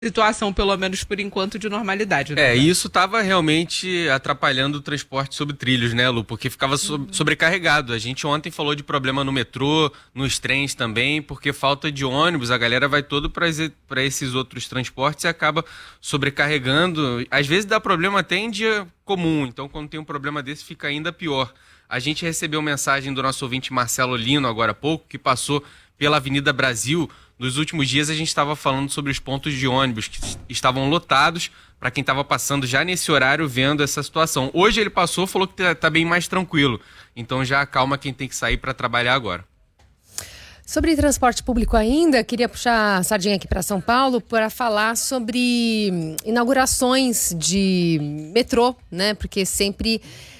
situação, pelo menos por enquanto, de normalidade, né? Isso estava realmente atrapalhando o transporte sobre trilhos, né, Lu? Porque ficava sobrecarregado. A gente ontem falou de problema no metrô, nos trens também, porque falta de ônibus, a galera vai todo para esses outros transportes e acaba sobrecarregando. Às vezes dá problema até em dia comum, então quando tem um problema desse fica ainda pior. A gente recebeu mensagem do nosso ouvinte Marcelo Lino agora há pouco, que passou pela Avenida Brasil. Nos últimos dias a gente estava falando sobre os pontos de ônibus que estavam lotados para quem estava passando já nesse horário vendo essa situação. Hoje ele passou, falou que está bem mais tranquilo. Então já acalma quem tem que sair para trabalhar agora. Sobre transporte público ainda, queria puxar a sardinha aqui para São Paulo para falar sobre inaugurações de metrô, né? Porque sempre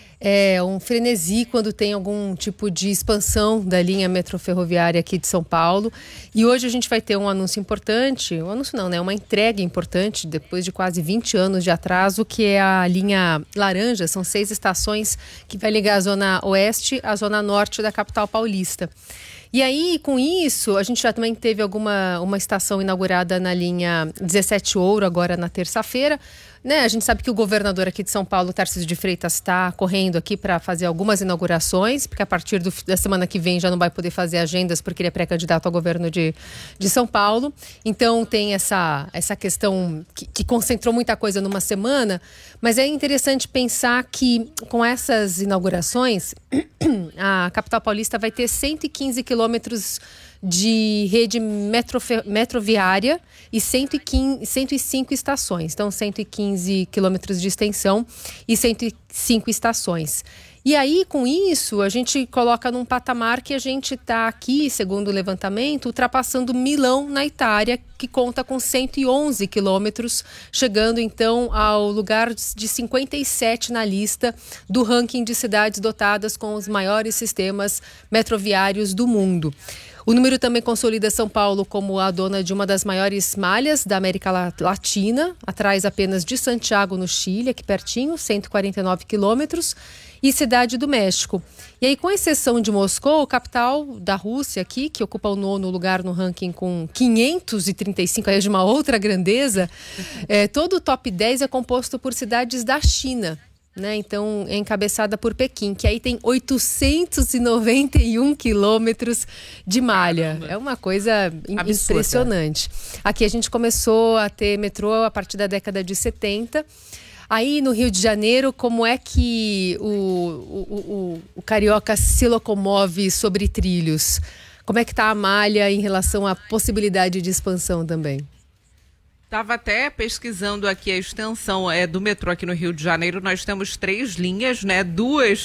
é um frenesi quando tem algum tipo de expansão da linha metroferroviária aqui de São Paulo. E hoje a gente vai ter um anúncio importante, uma entrega importante, depois de quase 20 anos de atraso, que é a linha laranja. São 6 estações que vai ligar a zona oeste à zona norte da capital paulista. E aí, com isso, a gente já também teve uma estação inaugurada na linha 17 Ouro, agora na terça-feira. Né? A gente sabe que o governador aqui de São Paulo, Tarcísio de Freitas, está correndo aqui para fazer algumas inaugurações, porque a partir da semana que vem já não vai poder fazer agendas, porque ele é pré-candidato ao governo de São Paulo. Então tem essa questão que concentrou muita coisa numa semana, mas é interessante pensar que com essas inaugurações, a capital paulista vai ter 115 quilômetros de rede metroviária e 105 estações. Então, 115 quilômetros de extensão e 105 estações. E aí, com isso, a gente coloca num patamar que a gente está aqui, segundo o levantamento, ultrapassando Milão, na Itália, que conta com 111 quilômetros, chegando, então, ao lugar de 57 na lista do ranking de cidades dotadas com os maiores sistemas metroviários do mundo. O número também consolida São Paulo como a dona de uma das maiores malhas da América Latina, atrás apenas de Santiago, no Chile, aqui pertinho, 149 quilômetros, e Cidade do México. E aí, com exceção de Moscou, capital da Rússia aqui, que ocupa o 9º lugar no ranking com 535, aí é de uma outra grandeza, todo o top 10 é composto por cidades da China. Né? Então, é encabeçada por Pequim, que aí tem 891 quilômetros de malha. Caramba. É uma coisa impressionante. Aqui a gente começou a ter metrô a partir da década de 70. Aí no Rio de Janeiro, como é que o carioca se locomove sobre trilhos? Como é que está a malha em relação à possibilidade de expansão também? Estava até pesquisando aqui a extensão do metrô aqui no Rio de Janeiro. Nós temos 3 linhas, né? 2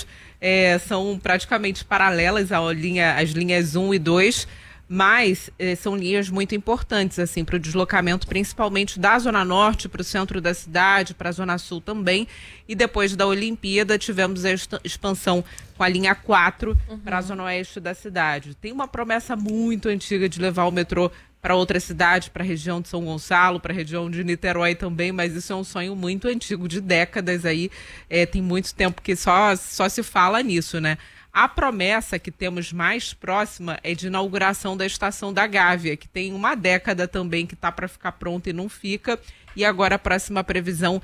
são praticamente paralelas às linhas 1 e 2, mas são linhas muito importantes assim, para o deslocamento, principalmente da Zona Norte para o centro da cidade, para a Zona Sul também. E depois da Olimpíada tivemos a expansão com a linha 4 para a Zona Oeste da cidade. Tem uma promessa muito antiga de levar o metrô para outra cidade, para a região de São Gonçalo, para a região de Niterói também, mas isso é um sonho muito antigo, de décadas aí, tem muito tempo que só se fala nisso, né? A promessa que temos mais próxima é de inauguração da estação da Gávea, que tem uma década também que está para ficar pronta e não fica, e agora a próxima previsão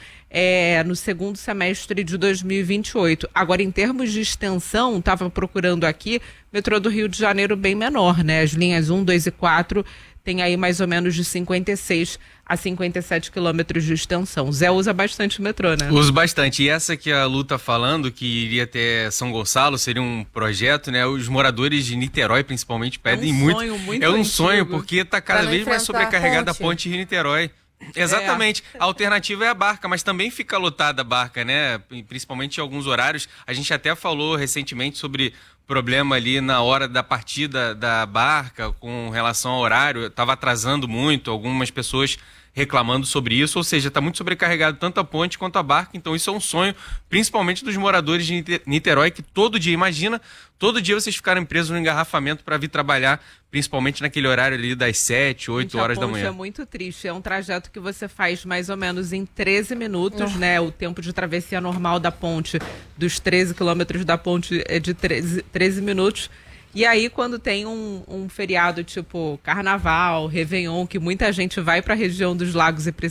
é no segundo semestre de 2028. Agora, em termos de extensão, estava procurando aqui, metrô do Rio de Janeiro bem menor, né? As linhas 1, 2 e 4 tem aí mais ou menos de 56 a 57 quilômetros de extensão. Zé usa bastante o metrô, né? Uso bastante. E essa que a Lu tá falando, que iria até São Gonçalo, seria um projeto, né? Os moradores de Niterói, principalmente, pedem muito. É um sonho, porque tá cada vez mais sobrecarregada a ponte Rio-Niterói. Exatamente. A alternativa é a barca, mas também fica lotada a barca, né? Principalmente em alguns horários. A gente até falou recentemente sobre problema ali na hora da partida da barca com relação ao horário. Estava atrasando muito, algumas pessoas reclamando sobre isso, ou seja, está muito sobrecarregado tanto a ponte quanto a barca, então isso é um sonho, principalmente dos moradores de Niterói, que todo dia, imagina, todo dia vocês ficarem presos no engarrafamento para vir trabalhar, principalmente naquele horário ali das 7, 8 horas da manhã. É muito triste, é um trajeto que você faz mais ou menos em 13 minutos, né? O tempo de travessia normal da ponte, dos 13 quilômetros da ponte é de 13 minutos. E aí, quando tem um feriado tipo Carnaval, Réveillon, que muita gente vai para a região dos lagos e